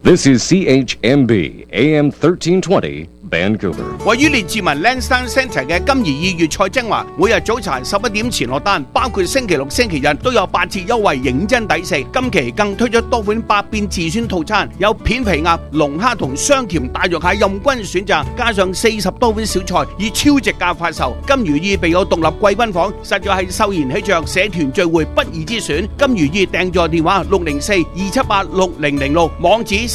This is CHMB AM 1320 Vancouver。 位於列治文 Lansdowne Centre 嘅金怡意粵菜精華，每日早餐11點前落單，包括星期六、星期日都有8折優惠，認真抵食。今期更推出多款百變自選套餐，有片皮鴨、龍蝦同雙甜大肉蟹任君選擇，加上40多款小菜，以超值價發售。金如意備有獨立貴賓房，實在係秀賢喜鵲社團聚會不二之選。金如意訂座電話604-278-6006，網址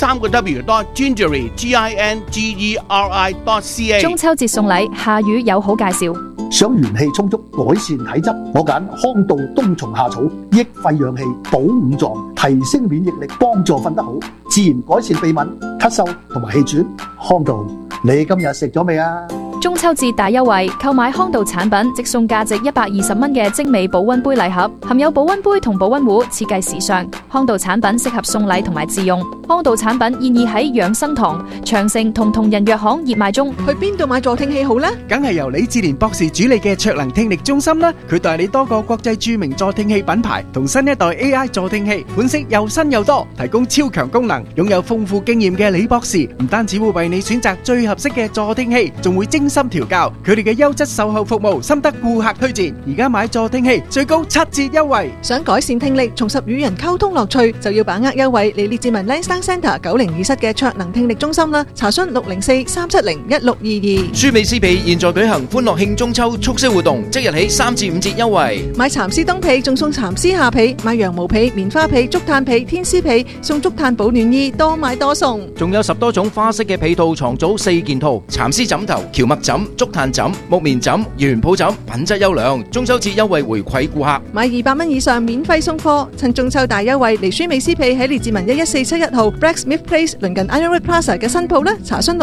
3w.gingery.ca。 中秋節送禮，夏雨有好介紹。 想元氣充足，改善體質，我揀康道冬蟲夏草，益肺養氣，補五臟，提升免疫力，幫助瞓得好，自然改善鼻敏、咳嗽同埋氣喘。康道，你今日食咗未啊？ 中秋節大優惠，購買康道產品即送價值120蚊嘅精美保溫杯禮盒，含有保溫杯同保溫壺，設計時尚。康道產品適合送禮同埋自用。康道產品現已喺養生堂、長城同同仁藥行熱賣中。 去邊度買助聽器好呢？ 梗係由李志蓮博士主理嘅卓能聽力中心啦。佢代理多個國際著名助聽器品牌同新一代 AI 助聽器，款式又新又多，提供超強功能。擁有豐富經驗嘅李博士唔單止會為你選擇最合適嘅助聽器，仲會精心調教。佢哋嘅優質售後服務深得顧客推薦。而家買助聽器最高7折優惠。 想改善聽力，重拾與人溝通樂趣，就要把握優惠嚟列治文 Lansdowne Centre 902室嘅卓能聽力中心啦。查詢604-370-1622。 舒美斯被現在舉行歡樂慶中秋促銷活動，即日起3至5折優惠。 買蠶絲冬被仲送蠶絲夏被，買羊毛被、棉花被、竹炭被、天絲被送竹炭保暖衣，多買多送。 仲有10多種花式嘅被套床組4件套，蠶絲枕頭、蕎麥枕、竹炭枕、木棉枕、原抱枕，品質優良。中秋節優惠回饋顧客， 買200蚊以上免費送貨。趁中秋大優惠嚟舒美斯被喺列治文11471號 Blacksmith Place 鄰近 Iron Road Plaza 嘅新鋪啦。查詢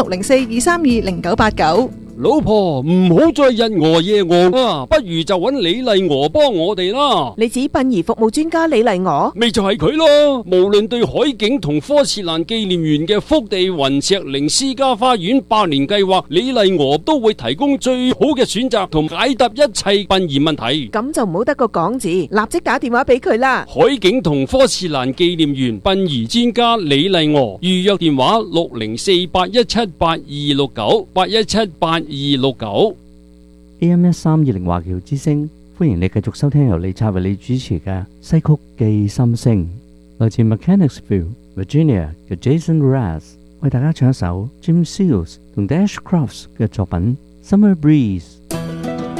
604-232-0989。 老婆，唔好再日鵝夜鵝啊，不如就揾李麗鵝幫我哋啦。 你指殯儀服務專家李麗鵝？ 咪就係佢咯。無論對海景同科切蘭紀念園嘅福地雲石靈私家花園100年計劃，李麗鵝都會提供最好嘅選擇同解答一切殯儀問題。 咁就唔好得個講字，立即打電話俾佢啦。 海景同科切蘭紀念園殯儀專家李麗鵝，預約電話604-817-8269 817-8269。AM1320華僑之聲，歡迎你繼續收聽由李察為你主持嘅西曲寄心聲，來自 Mechanicsville、Virginia 嘅 Jason Mraz 為大家唱一首 Jim Seals 同 The Ashcrofts 嘅作品《Summer Breeze》。